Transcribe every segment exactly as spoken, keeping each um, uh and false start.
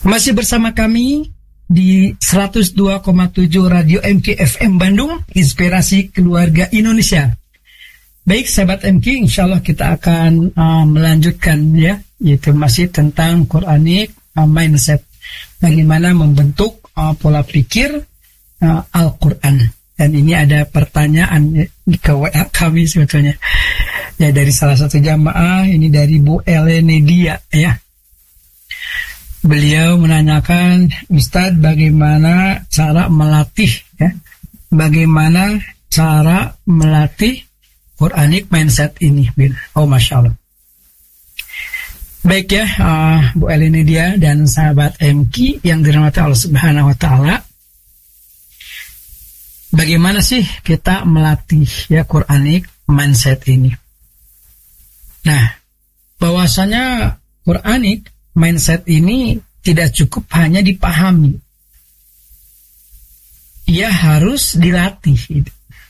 Masih bersama kami di seratus dua koma tujuh Radio M K F M Bandung, Inspirasi Keluarga Indonesia. Baik sahabat M K, insya Allah kita akan uh, melanjutkan ya, yaitu masih tentang Quranic uh, mindset. Bagaimana membentuk uh, pola pikir uh, Al-Quran. Dan ini ada pertanyaan ya, ke W A kami sebetulnya. Ya, dari salah satu jamaah, ini dari Bu Elenedia ya. Beliau menanyakan, Ustadz, bagaimana cara melatih ya? Bagaimana cara melatih Quranic mindset ini? Oh, Masya Allah. Baik ya, uh, Bu Elenedia dan sahabat M K yang dirahmati Allah Subhanahu wa Ta'ala. Bagaimana sih kita melatih ya Quranic mindset ini? Nah, bahwasanya Quranic mindset ini tidak cukup hanya dipahami. Ia harus dilatih.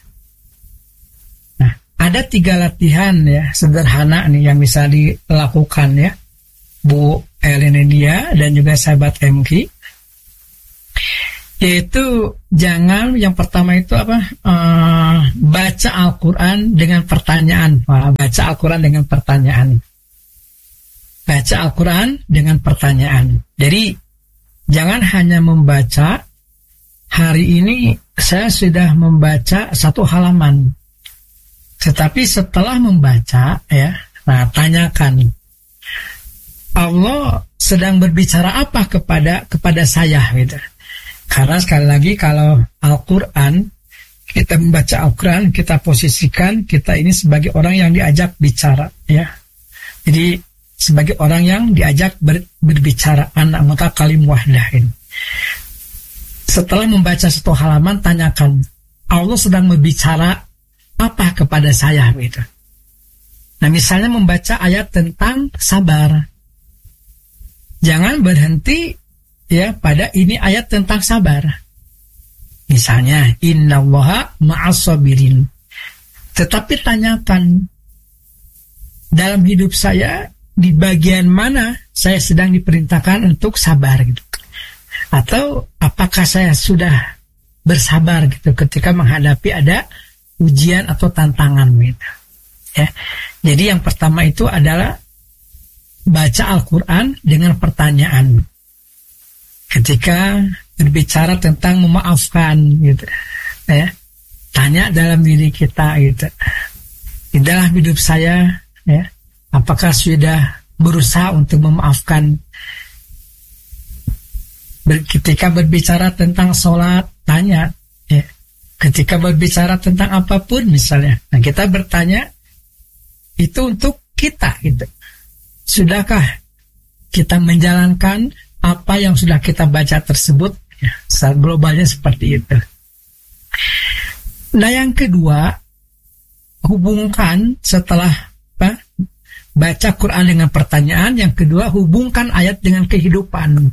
Nah, ada tiga latihan ya sederhana nih yang bisa dilakukan ya Bu Elenedia dan juga sahabat M K. Yaitu jangan, yang pertama itu apa? Uh, baca Al-Quran dengan pertanyaan. Wah, baca Al-Quran dengan pertanyaan. Baca Al-Quran dengan pertanyaan. Jadi jangan hanya membaca. Hari ini saya sudah membaca satu halaman. Tetapi setelah membaca ya, nah tanyakan, Allah sedang berbicara apa kepada kepada saya gitu. Karena sekali lagi kalau Al-Quran, kita membaca Al-Quran, kita posisikan kita ini sebagai orang yang diajak bicara ya. Jadi sebagai orang yang diajak ber, berbicara, anak mutakalim wahdahin. Setelah membaca satu halaman, tanyakan, Allah sedang berbicara apa kepada saya gitu. Nah, misalnya membaca ayat tentang sabar, jangan berhenti ya pada ini ayat tentang sabar. Misalnya innallaha ma'as-sabirin. Tetapi tanyakan, dalam hidup saya di bagian mana saya sedang diperintahkan untuk sabar gitu. Atau apakah saya sudah bersabar gitu ketika menghadapi ada ujian atau tantangan gitu. Ya. Jadi yang pertama itu adalah baca Al-Quran dengan pertanyaan. Ketika berbicara tentang memaafkan gitu. Ya. Tanya dalam diri kita gitu. Di dalam hidup saya ya, apakah sudah berusaha untuk memaafkan? Ketika berbicara tentang sholat, tanya ya. Ketika berbicara tentang apapun misalnya, nah kita bertanya itu untuk kita gitu. Sudahkah kita menjalankan apa yang sudah kita baca tersebut ya, secara globalnya seperti itu. Nah yang kedua, hubungkan setelah apa, baca Quran dengan pertanyaan. Yang kedua, hubungkan ayat dengan kehidupan.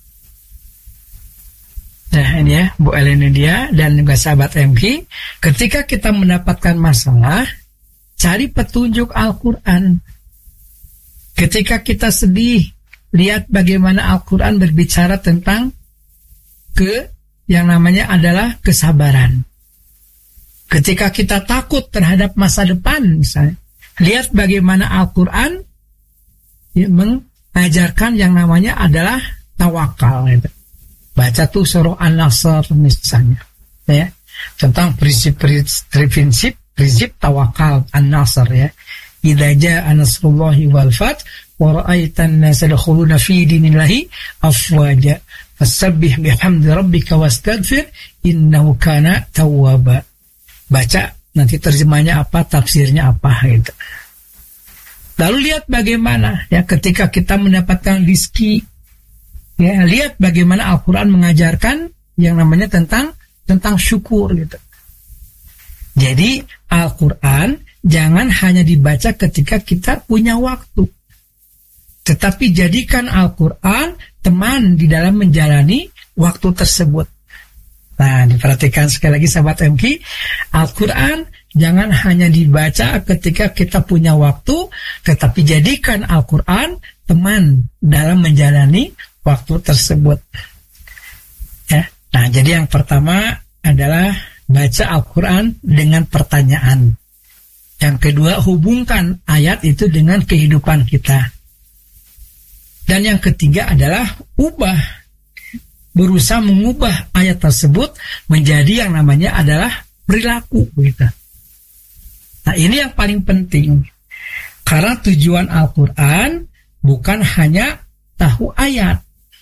Nah ini ya Bu Elenedia dan juga sahabat M K, ketika kita mendapatkan masalah, cari petunjuk Al-Quran. Ketika kita sedih, lihat bagaimana Al-Quran berbicara tentang ke yang namanya adalah kesabaran. Ketika kita takut terhadap masa depan misalnya, lihat bagaimana Al-Quran ya, mengajarkan yang namanya adalah tawakal gitu. Baca tuh surah An-Nasr misalnya ya, tentang prinsip-prinsip prinsip tawakal An-Nasr ya. Idza jaa nasrullahi wal fath wa ra'aitan nasa yadkhuluna fi dinillahi afwaja fasabbih bihamdi rabbika wastaghfir innahu kana tawwaba. Baca nanti terjemahnya apa, tafsirnya apa gitu. Lalu lihat bagaimana ya ketika kita mendapatkan rezeki ya, lihat bagaimana Al-Quran mengajarkan yang namanya tentang tentang syukur gitu. Jadi Al-Quran jangan hanya dibaca ketika kita punya waktu, tetapi jadikan Al-Quran teman di dalam menjalani waktu tersebut. Nah, diperhatikan sekali lagi sahabat M K, Al-Quran jangan hanya dibaca ketika kita punya waktu, tetapi jadikan Al-Quran teman dalam menjalani waktu tersebut. Ya. Nah, jadi yang pertama adalah baca Al-Quran dengan pertanyaan. Yang kedua, hubungkan ayat itu dengan kehidupan kita. Dan yang ketiga adalah ubah, berusaha mengubah ayat tersebut menjadi yang namanya adalah perilaku. Gitu. Nah, ini yang paling penting. Karena tujuan Al-Quran bukan hanya tahu ayat,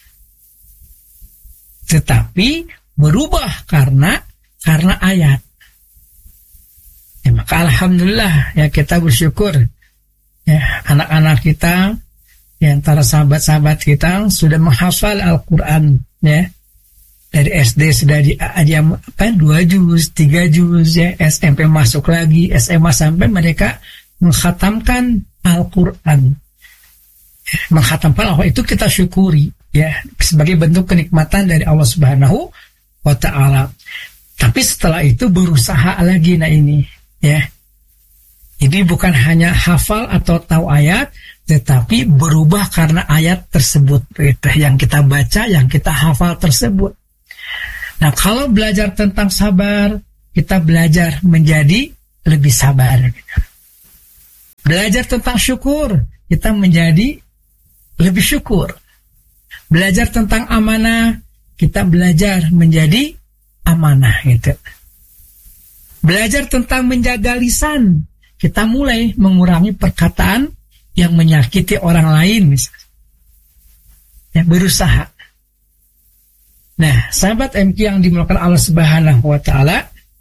tetapi berubah karena karena ayat. Ya, maka alhamdulillah ya kita bersyukur ya anak-anak kita, ya antara sahabat-sahabat kita sudah menghafal Al-Quran ya. Dari S D sudah di dia apa dua juz, tiga juz ya, S M P masuk lagi, S M A sampai mereka menghatamkan Al-Quran. Ya, menghatamkan Allah itu kita syukuri ya sebagai bentuk kenikmatan dari Allah Subhanahu wa taala. Tapi setelah itu berusaha lagi, nah ini ya. Ini bukan hanya hafal atau tahu ayat, tetapi berubah karena ayat tersebut gitu, yang kita baca, yang kita hafal tersebut. Nah, kalau belajar tentang sabar, kita belajar menjadi lebih sabar. Belajar tentang syukur, kita menjadi lebih syukur. Belajar tentang amanah, kita belajar menjadi amanah gitu. Belajar tentang menjaga lisan, kita mulai mengurangi perkataan yang menyakiti orang lain misalnya. Ya, berusaha. Nah, sahabat M Q yang dimulakan Allah Subhanahu wa taala,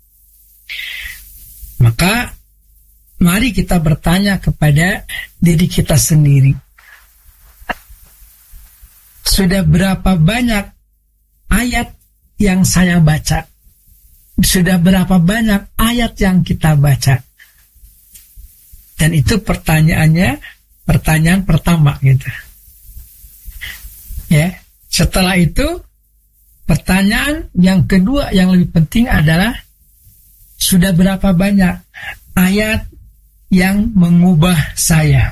maka mari kita bertanya kepada diri kita sendiri. Sudah berapa banyak ayat yang saya baca? Sudah berapa banyak ayat yang kita baca? Dan itu pertanyaannya, pertanyaan pertama gitu. Ya, setelah itu pertanyaan yang kedua yang lebih penting adalah sudah berapa banyak ayat yang mengubah saya?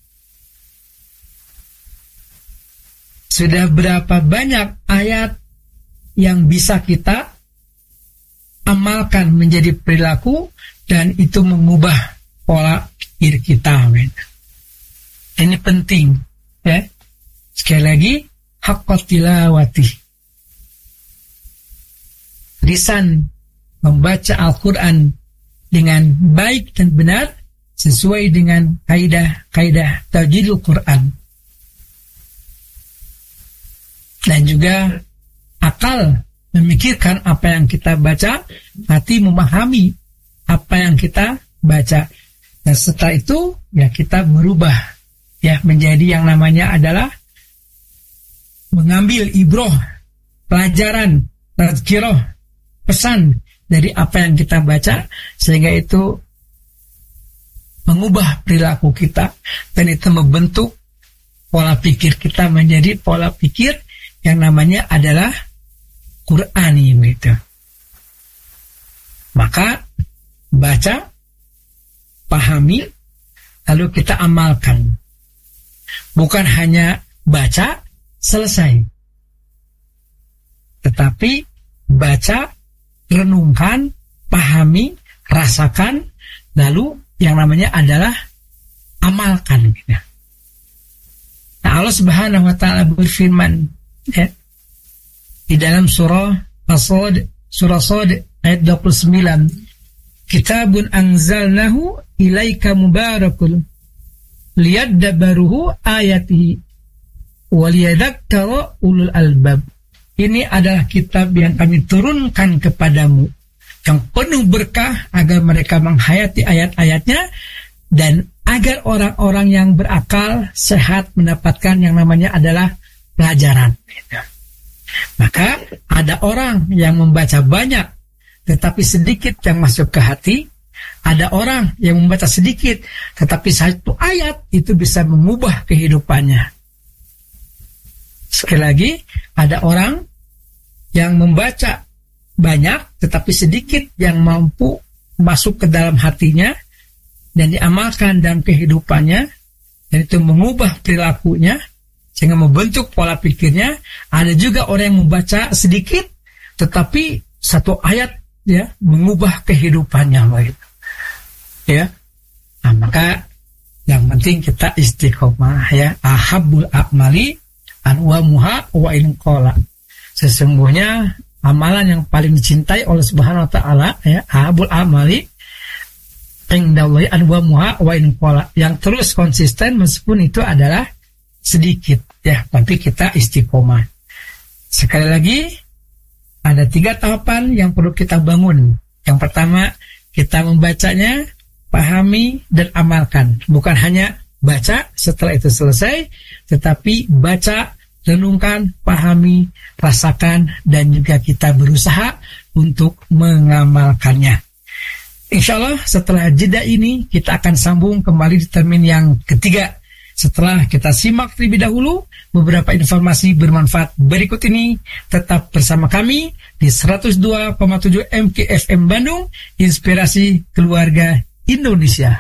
Sudah berapa banyak ayat yang bisa kita amalkan menjadi perilaku dan itu mengubah pola pikir kita. Ini penting ya. Sekali lagi, haqqat tilawati. Lisan membaca Al-Quran dengan baik dan benar sesuai dengan kaidah-kaidah tajwidul Quran. Dan juga akal memikirkan apa yang kita baca, hati memahami apa yang kita baca. Dan setelah itu ya kita berubah ya menjadi yang namanya adalah mengambil ibroh, pelajaran, tazkirah, pesan dari apa yang kita baca, sehingga itu mengubah perilaku kita dan itu membentuk pola pikir kita menjadi pola pikir yang namanya adalah Qur'ani gitu. Maka baca, pahami, lalu kita amalkan. Bukan hanya baca selesai, tetapi baca, renungkan, pahami, rasakan, lalu yang namanya adalah amalkan gitu. Nah, Allah Subhanahu wa taala berfirman ya, di dalam surah As-Sad, surah Sad ayat dua puluh sembilan, Kitabun anzalnahu ilaika mubarakul liyadabbaruhu ayatihi waliyadzakkara ulul albab. Ini adalah kitab yang kami turunkan kepadamu, yang penuh berkah agar mereka menghayati ayat-ayatnya dan agar orang-orang yang berakal sehat mendapatkan yang namanya adalah pelajaran. Maka ada orang yang membaca banyak tetapi sedikit yang masuk ke hati. Ada orang yang membaca sedikit tetapi satu ayat itu bisa mengubah kehidupannya. Sekali lagi, ada orang yang membaca banyak tetapi sedikit yang mampu masuk ke dalam hatinya dan diamalkan dalam kehidupannya, dan itu mengubah perilakunya. sehingga membentuk pola pikirnya. Ada juga orang yang membaca sedikit, tetapi satu ayat ya mengubah kehidupannya begitu. Ya, nah, maka yang penting kita istiqomah ya. Ahabul a'mali anwamuha wa in qala. Sesungguhnya amalan yang paling dicintai oleh Subhanahu wa taala ya, ahabul a'mali indallahi anwamuha wa in qala, yang terus konsisten meskipun itu adalah sedikit ya, tapi kita istiqomah. Sekali lagi ada tiga tahapan yang perlu kita bangun. Yang pertama, kita membacanya, pahami dan amalkan. Bukan hanya baca setelah itu selesai, tetapi baca, renungkan, pahami, rasakan, dan juga kita berusaha untuk mengamalkannya. Insya Allah setelah jeda ini kita akan sambung kembali di termin yang ketiga. Setelah kita simak terlebih dahulu beberapa informasi bermanfaat berikut ini, tetap bersama kami di seratus dua koma tujuh M K F M Bandung, Inspirasi Keluarga Indonesia.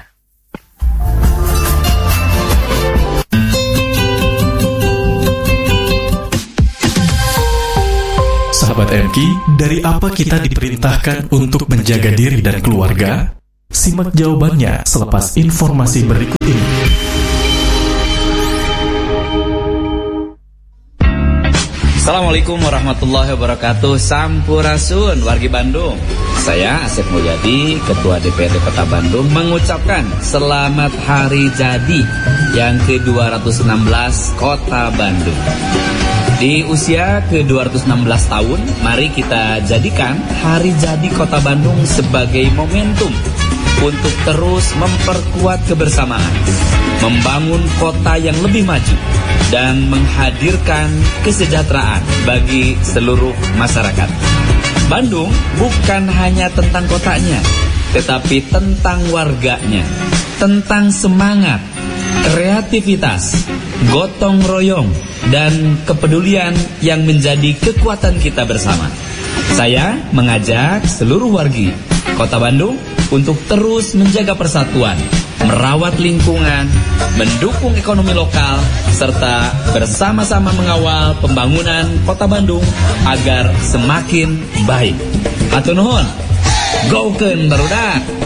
Sahabat M K, dari apa kita diperintahkan untuk menjaga diri dan keluarga? Simak jawabannya selepas informasi berikut ini. Assalamualaikum warahmatullahi wabarakatuh. Sampurasun wargi Bandung. Saya Asep Mulyadi, Ketua D P R D Kota Bandung, mengucapkan selamat hari jadi yang ke dua ratus enam belas Kota Bandung. Di usia ke dua ratus enam belas tahun, mari kita jadikan hari jadi Kota Bandung sebagai momentum untuk terus memperkuat kebersamaan, membangun kota yang lebih maju, dan menghadirkan kesejahteraan bagi seluruh masyarakat. Bandung bukan hanya tentang kotanya, tetapi tentang warganya, tentang semangat, kreativitas, gotong royong, dan kepedulian yang menjadi kekuatan kita bersama. Saya mengajak seluruh wargi Kota Bandung untuk terus menjaga persatuan, merawat lingkungan, mendukung ekonomi lokal, serta bersama-sama mengawal pembangunan Kota Bandung agar semakin baik. Hatur nuhun, gaukeun barudak.